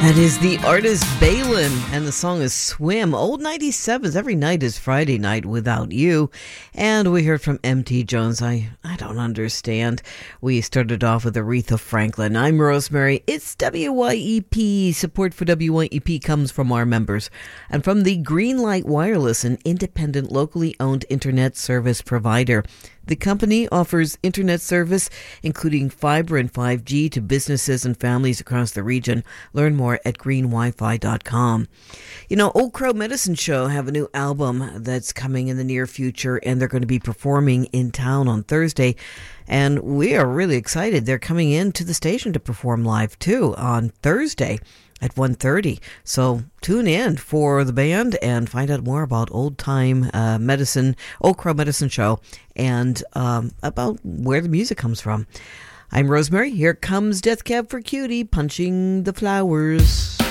That is the artist Balin, and the song is Swim. Old 97s, every night is Friday night without you. And we heard from M.T. Jones. I don't understand. We started off with Aretha Franklin. I'm Rosemary. It's WYEP. Support for WYEP comes from our members and from the Greenlight Wireless, an independent, locally owned internet service provider. The company offers internet service, including fiber and 5G, to businesses and families across the region. Learn more at greenwifi.com. You know, Old Crow Medicine Show have a new album that's coming in the near future, and they're going to be performing in town on Thursday. And we are really excited. They're coming into the station to perform live, too, on Thursday at 1:30. So tune in for the band and find out more about Old Crow Medicine Show, and about where the music comes from. I'm Rosemary. Here comes Death Cab for Cutie, Punching the Flowers.